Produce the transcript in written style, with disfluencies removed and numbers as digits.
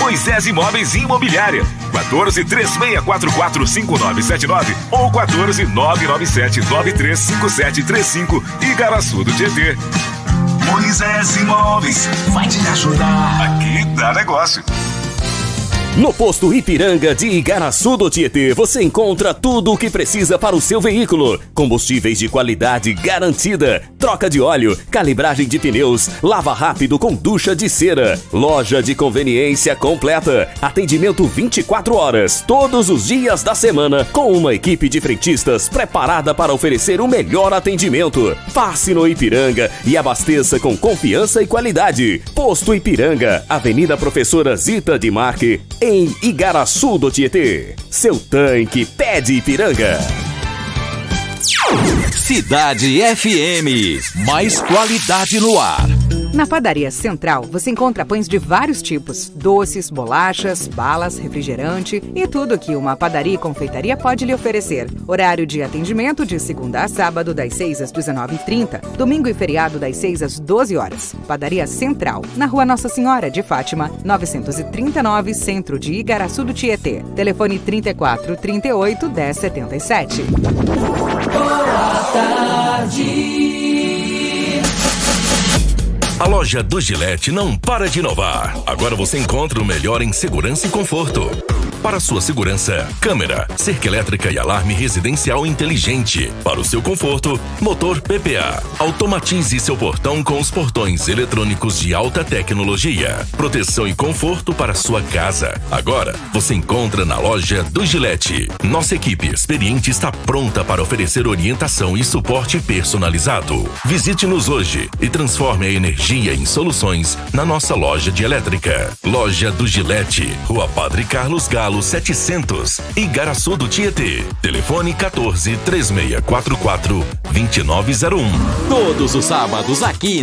Moisés Imóveis e Imobiliária. 14-3644-5979 ou 14-997-935735, Igaraçu do Tietê. Moisés Imóveis vai te ajudar. Aqui dá negócio. No posto Ipiranga de Igaraçu do Tietê, você encontra tudo o que precisa para o seu veículo. Combustíveis de qualidade garantida, troca de óleo, calibragem de pneus, lava rápido com ducha de cera. Loja de conveniência completa, atendimento 24 horas, todos os dias da semana, com uma equipe de frentistas preparada para oferecer o melhor atendimento. Passe no Ipiranga e abasteça com confiança e qualidade. Posto Ipiranga, Avenida Professora Zita de Marque, em Igaraçu do Tietê. Seu tanque pede Ipiranga. Cidade FM. Mais qualidade no ar. Na Padaria Central, você encontra pães de vários tipos, doces, bolachas, balas, refrigerante e tudo que uma padaria e confeitaria pode lhe oferecer. Horário de atendimento de segunda a sábado, das 6 às 19h30, domingo e feriado das 6 às 12 horas. Padaria Central, na Rua Nossa Senhora de Fátima, 939, Centro de Igaraçu do Tietê. Telefone 34 38 10 77. Boa tarde. A loja do Gillette não para de inovar. Agora você encontra o melhor em segurança e conforto. Para sua segurança, câmera, cerca elétrica e alarme residencial inteligente. Para o seu conforto, motor PPA. Automatize seu portão com os portões eletrônicos de alta tecnologia. Proteção e conforto para sua casa. Agora, você encontra na loja do Gillette. Nossa equipe experiente está pronta para oferecer orientação e suporte personalizado. Visite-nos hoje e transforme a energia em soluções na nossa loja de elétrica. Loja do Gillette, Rua Padre Carlos Galo 700, Igaraçu do Tietê. Telefone 14 3644 2901. Todos os sábados aqui